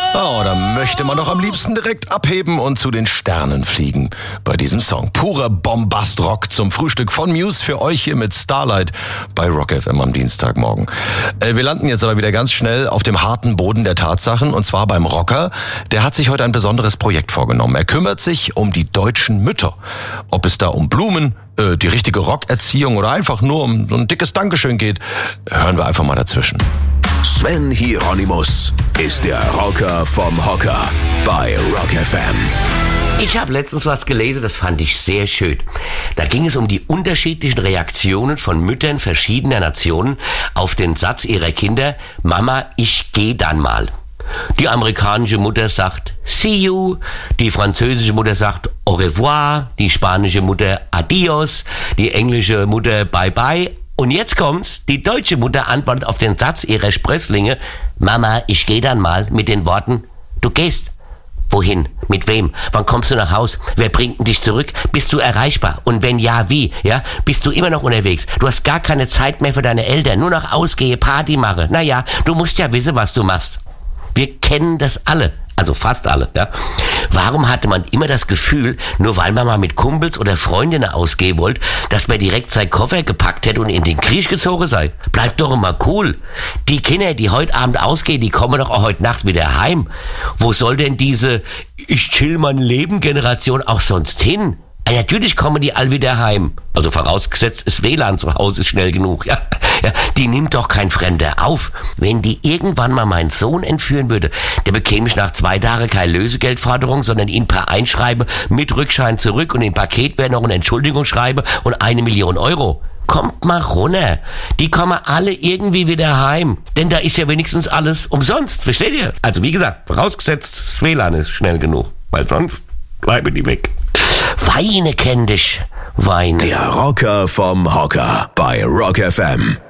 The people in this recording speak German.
Oh, da möchte man doch am liebsten direkt abheben und zu den Sternen fliegen. Bei diesem Song. Purer Bombast-Rock zum Frühstück von Muse für euch hier mit Starlight bei Rock FM am Dienstagmorgen. Wir landen jetzt aber wieder ganz schnell auf dem harten Boden der Tatsachen und zwar beim Rocker. Der hat sich heute ein besonderes Projekt vorgenommen. Er kümmert sich um die deutschen Mütter. Ob es da um Blumen, die richtige Rockerziehung oder einfach nur um so ein dickes Dankeschön geht, hören wir einfach mal dazwischen. Sven Hieronymus ist der Rocker vom Hocker bei Rock FM. Ich habe letztens was gelesen, das fand ich sehr schön. Da ging es um die unterschiedlichen Reaktionen von Müttern verschiedener Nationen auf den Satz ihrer Kinder, Mama, ich geh dann mal. Die amerikanische Mutter sagt, see you. Die französische Mutter sagt, au revoir. Die spanische Mutter, adios. Die englische Mutter, bye bye. Und jetzt kommt's, die deutsche Mutter antwortet auf den Satz ihrer Sprösslinge, Mama, ich geh dann mal, mit den Worten, du gehst. Wohin? Mit wem? Wann kommst du nach Haus? Wer bringt dich zurück? Bist du erreichbar? Und wenn ja, wie? Ja? Bist du immer noch unterwegs? Du hast gar keine Zeit mehr für deine Eltern, nur noch ausgehe, Party mache. Naja, du musst ja wissen, was du machst. Wir kennen das alle. Also fast alle, ja. Warum hatte man immer das Gefühl, nur weil man mal mit Kumpels oder Freundinnen ausgehen wollte, dass man direkt seinen Koffer gepackt hätte und in den Krieg gezogen sei? Bleibt doch immer cool. Die Kinder, die heute Abend ausgehen, die kommen doch auch heute Nacht wieder heim. Wo soll denn diese Ich chill mein Leben Generation auch sonst hin? Ja, natürlich kommen die all wieder heim. Also vorausgesetzt, das WLAN zu Hause ist schnell genug, ja. Ja, die nimmt doch kein Fremder auf. Wenn die irgendwann mal meinen Sohn entführen würde, der bekäme ich nach 2 Tagen keine Lösegeldforderung, sondern ihn per Einschreiben mit Rückschein zurück und im Paket wäre noch eine Entschuldigung schreiben und 1 Million Euro. Kommt mal runter. Die kommen alle irgendwie wieder heim. Denn da ist ja wenigstens alles umsonst. Versteht ihr? Also wie gesagt, vorausgesetzt, das WLAN ist schnell genug. Weil sonst bleiben die weg. Weine kenn dich. Weine. Der Rocker vom Hocker bei Rock FM.